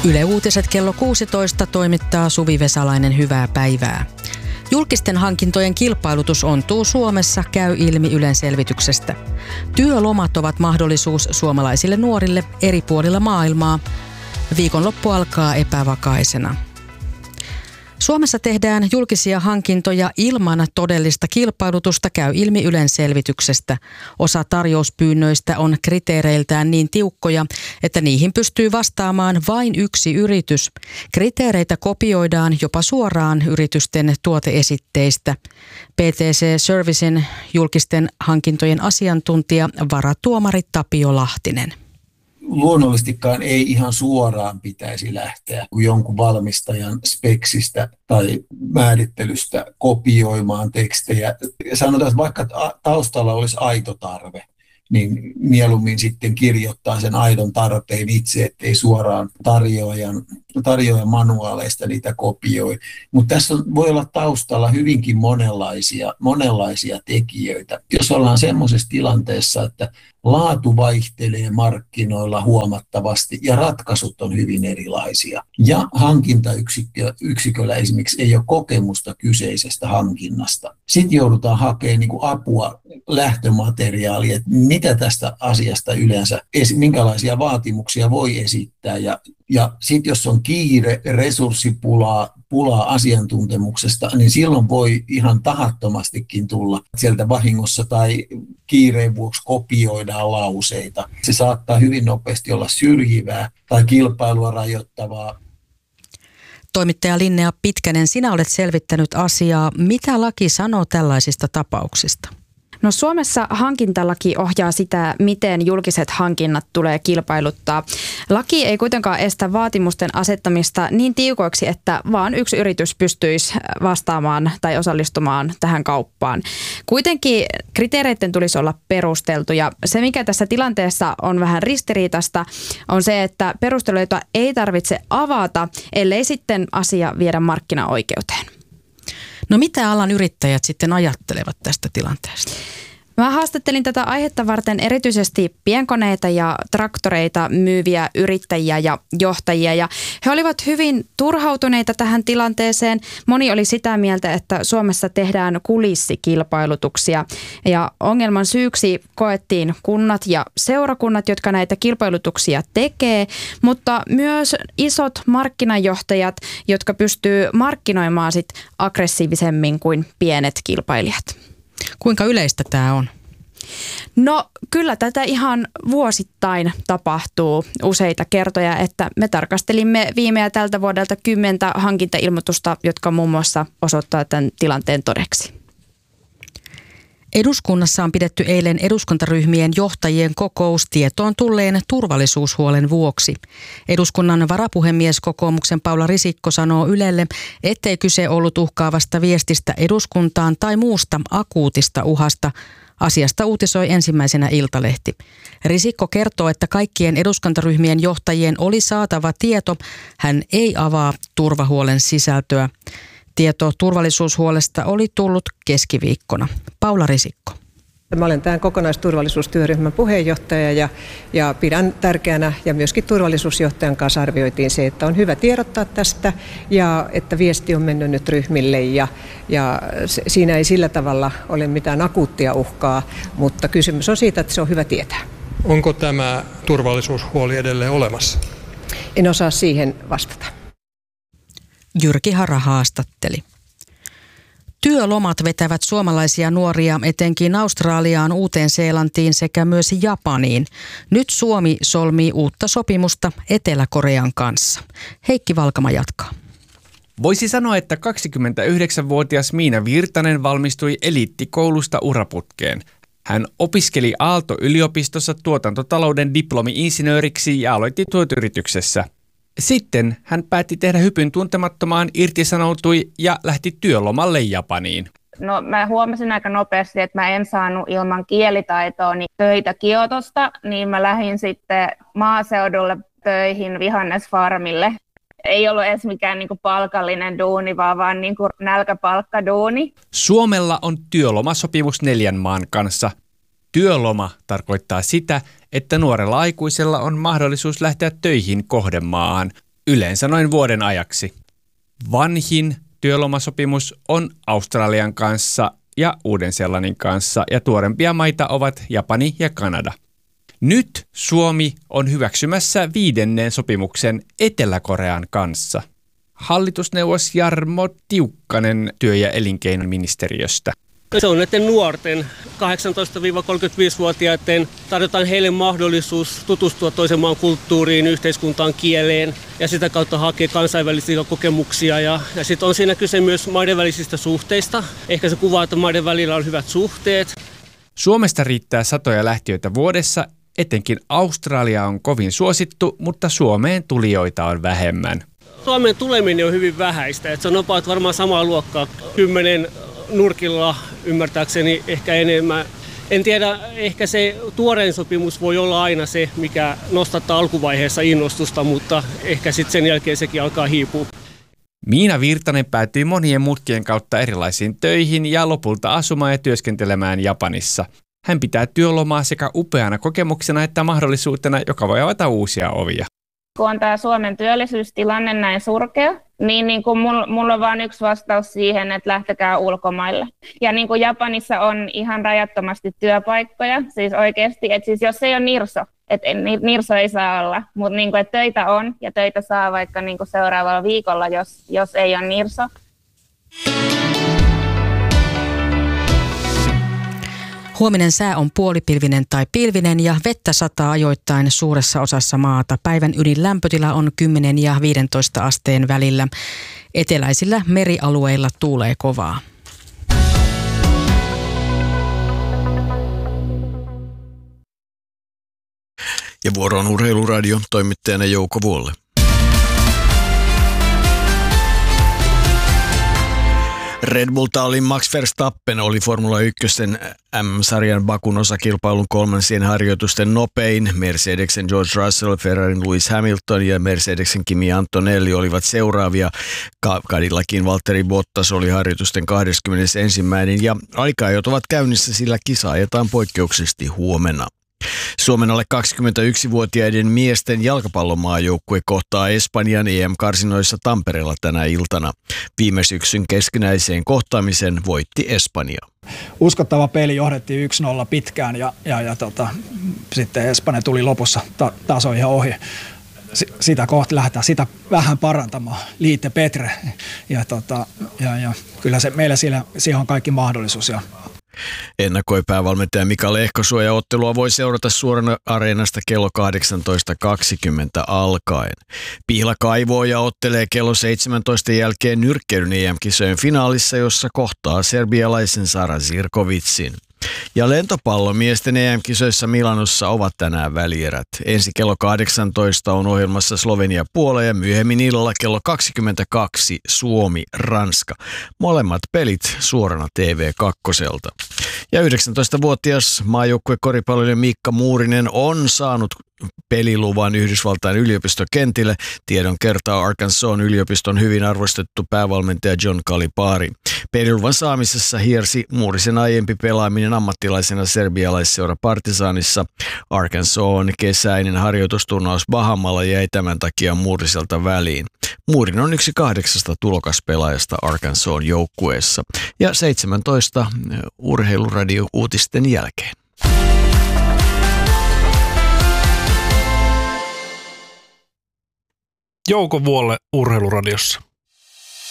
Yle Uutiset kello 16 toimittaa Suvi Vesalainen, hyvää päivää. Julkisten hankintojen kilpailutus ontuu Suomessa, käy ilmi Ylen selvityksestä. Työlomat ovat mahdollisuus suomalaisille nuorille eri puolilla maailmaa. Viikonloppu alkaa epävakaisena. Suomessa tehdään julkisia hankintoja ilman todellista kilpailutusta, käy ilmi Ylen selvityksestä. Osa tarjouspyynnöistä on kriteereiltään niin tiukkoja, että niihin pystyy vastaamaan vain yksi yritys. Kriteereitä kopioidaan jopa suoraan yritysten tuoteesitteistä. PTC Servicen julkisten hankintojen asiantuntija varatuomari Tapio Lahtinen. Luonnollisestikaan ei ihan suoraan pitäisi lähteä jonkun valmistajan speksistä tai määrittelystä kopioimaan tekstejä. Sanotaan, että vaikka taustalla olisi aito tarve, niin mieluummin sitten kirjoittaa sen aidon tarpeen itse, ettei suoraan tarjoajan manuaaleista niitä kopioi. Mutta tässä voi olla taustalla hyvinkin monenlaisia tekijöitä. Jos ollaan semmoisessa tilanteessa, että laatu vaihtelee markkinoilla huomattavasti ja ratkaisut on hyvin erilaisia. Ja hankintayksiköllä esimerkiksi ei ole kokemusta kyseisestä hankinnasta. Sitten joudutaan hakemaan apua lähtömateriaalia, että mitä tästä asiasta yleensä, minkälaisia vaatimuksia voi esittää. Ja sitten jos on kiire, resurssipulaa asiantuntemuksesta, niin silloin voi ihan tahattomastikin tulla sieltä vahingossa tai kiireen vuoksi kopioidaan lauseita. Se saattaa hyvin nopeasti olla syrjivää tai kilpailua rajoittavaa. Toimittaja Linnea Pitkänen, sinä olet selvittänyt asiaa. Mitä laki sanoo tällaisista tapauksista? No Suomessa hankintalaki ohjaa sitä, miten julkiset hankinnat tulee kilpailuttaa. Laki ei kuitenkaan estä vaatimusten asettamista niin tiukoiksi, että vaan yksi yritys pystyisi vastaamaan tai osallistumaan tähän kauppaan. Kuitenkin kriteereiden tulisi olla perusteltuja. Se, mikä tässä tilanteessa on vähän ristiriitasta, on se, että perusteluita ei tarvitse avata, ellei sitten asia viedä markkinaoikeuteen. No mitä alan yrittäjät sitten ajattelevat tästä tilanteesta? Mä haastattelin tätä aihetta varten erityisesti pienkoneita ja traktoreita myyviä yrittäjiä ja johtajia, ja he olivat hyvin turhautuneita tähän tilanteeseen. Moni oli sitä mieltä, että Suomessa tehdään kulissikilpailutuksia, ja ongelman syyksi koettiin kunnat ja seurakunnat, jotka näitä kilpailutuksia tekee, mutta myös isot markkinajohtajat, jotka pystyy markkinoimaan sit aggressiivisemmin kuin pienet kilpailijat. Kuinka yleistä tämä on? No kyllä tätä ihan vuosittain tapahtuu useita kertoja, että me tarkastelimme viime ja tältä vuodelta 10 hankintailmoitusta, jotka muun muassa osoittaa tämän tilanteen todeksi. Eduskunnassa on pidetty eilen eduskuntaryhmien johtajien kokous tietoon tulleen turvallisuushuolen vuoksi. Eduskunnan varapuhemies kokoomuksen Paula Risikko sanoo Ylelle, ettei kyse ollut uhkaavasta viestistä eduskuntaan tai muusta akuutista uhasta. Asiasta uutisoi ensimmäisenä Iltalehti. Risikko kertoo, että kaikkien eduskuntaryhmien johtajien oli saatava tieto. Hän ei avaa turvahuolen sisältöä. Tieto turvallisuushuolesta oli tullut keskiviikkona. Paula Risikko. Mä olen tämän kokonaisturvallisuustyöryhmän puheenjohtaja ja pidän tärkeänä, ja myöskin turvallisuusjohtajan kanssa arvioitiin se, että on hyvä tiedottaa tästä ja että viesti on mennyt nyt ryhmille ja siinä ei sillä tavalla ole mitään akuuttia uhkaa, mutta kysymys on siitä, että se on hyvä tietää. Onko tämä turvallisuushuoli edelleen olemassa? En osaa siihen vastata. Jyrki Hara haastatteli. Työlomat vetävät suomalaisia nuoria etenkin Australiaan, Uuteen-Seelantiin sekä myös Japaniin. Nyt Suomi solmii uutta sopimusta Etelä-Korean kanssa. Heikki Valkama jatkaa. Voisi sanoa, että 29-vuotias Miina Virtanen valmistui eliittikoulusta uraputkeen. Hän opiskeli Aalto-yliopistossa tuotantotalouden diplomi-insinööriksi ja aloitti tuotyrityksessä. Sitten hän päätti tehdä hypyn tuntemattomaan, irtisanoutui ja lähti työlomalle Japaniin. No mä huomasin aika nopeasti, että mä en saanut ilman kielitaitoani töitä Kiotosta, niin mä lähdin sitten maaseudulle töihin vihannesfarmille. Ei ollut edes mikään palkallinen duuni, vaan nälkäpalkkaduuni. Suomella on työlomasopimus 4 maan kanssa. Työloma tarkoittaa sitä, että nuorella aikuisella on mahdollisuus lähteä töihin kohdemaahan. yleensä noin vuoden ajaksi. Vanhin työlomasopimus on Australian kanssa ja Uuden-Seelannin kanssa ja tuorempia maita ovat Japani ja Kanada. Nyt Suomi on hyväksymässä 5. sopimuksen Etelä-Korean kanssa. Hallitusneuvos Jarmo Tiukkanen työ- ja elinkeinoministeriöstä. Se on näiden nuorten 18-35-vuotiaiden tarjotaan heille mahdollisuus tutustua toisen maan kulttuuriin, yhteiskuntaan, kieleen ja sitä kautta hakea kansainvälisiä kokemuksia. Ja sitten on siinä kyse myös maiden välisistä suhteista. Ehkä se kuvaa, että maiden välillä on hyvät suhteet. Suomesta riittää satoja lähtiöitä vuodessa, etenkin Australia on kovin suosittu, mutta Suomeen tulijoita on vähemmän. Suomeen tuleminen on hyvin vähäistä, että se on about varmaan samaa luokkaa, 10 nurkilla ymmärtääkseni ehkä enemmän. En tiedä, ehkä se tuorein sopimus voi olla aina se, mikä nostattaa alkuvaiheessa innostusta, mutta ehkä sitten sen jälkeen sekin alkaa hiipua. Miina Virtanen päätyi monien mutkien kautta erilaisiin töihin ja lopulta asumaan ja työskentelemään Japanissa. Hän pitää työlomaa sekä upeana kokemuksena että mahdollisuutena, joka voi avata uusia ovia. Kun on tämä Suomen työllisyystilanne näin surkea, niin kuin mulla on vain yksi vastaus siihen, että lähtekää ulkomaille. Ja niin kuin Japanissa on ihan rajattomasti työpaikkoja, siis oikeasti, että siis jos ei ole nirso, että nirso ei saa olla, mutta niin kuin, että töitä on ja töitä saa vaikka niin kuin seuraavalla viikolla, jos ei ole nirso. Huominen sää on puolipilvinen tai pilvinen ja vettä sataa ajoittain suuressa osassa maata. Päivän ylin lämpötila on 10 ja 15 asteen välillä. Eteläisillä merialueilla tuulee kovaa. Ja vuoro on Urheiluradio, toimittajana Jouko Vuolle. Red Bull-tallin Max Verstappen oli Formula 1 MM-sarjan Bakun osakilpailun kolmansien harjoitusten nopein. Mercedesen George Russell, Ferrarin Lewis Hamilton ja Mercedesen Kimi Antonelli olivat seuraavia. Cadillacin Valtteri Bottas oli harjoitusten 21. ja aika-ajot ovat käynnissä, sillä kisa ajetaan poikkeuksellisesti huomenna. Suomen alle 21-vuotiaiden miesten jalkapallomaajoukkue kohtaa Espanjan EM-karsinoissa Tampereella tänä iltana. Viime syksyn keskinäiseen kohtaamisen voitti Espanja. Uskottava peli, johdettiin 1-0 pitkään ja sitten Espanja tuli lopussa taso ihan ohi. Sitä kohti lähdetään sitä vähän parantamaan. Liite Petre ja kyllä meillä siihen on kaikki mahdollisuus. Ennakoi päävalmentaja Mika Lehkosuo ja ottelua voi seurata suorana Areenasta kello 18.20 alkaen. Pihla kaivoo ja ottelee kello 17 jälkeen nyrkkeilyn EM-kisojen finaalissa, jossa kohtaa serbialaisen Sara Zirkovitsin. Ja lentopallomiesten EM-kisoissa Milanossa ovat tänään välierät. Ensi kello 18 on ohjelmassa Slovenia-Puola ja myöhemmin illalla kello 22 Suomi-Ranska. Molemmat pelit suorana TV2:lta. Ja 19-vuotias maajoukkuekoripalloilija Miikka Muurinen on saanut peliluvan Yhdysvaltain yliopistokentille. Tiedon kertaa Arkansasin yliopiston hyvin arvostettu päävalmentaja John Calipari. Peliluvan saamisessa hiersi Muurisen aiempi pelaaminen ammattilaisena serbialaisseura Partizanissa. Arkansasin kesäinen harjoitusturnaus Bahamalla jäi tämän takia Muuriselta väliin. Muurin on yksi 8 tulokaspelaajasta Arkansasin joukkueessa. Ja 17 Urheiluradio-uutisten jälkeen. Jouko Vuolle Urheiluradiossa.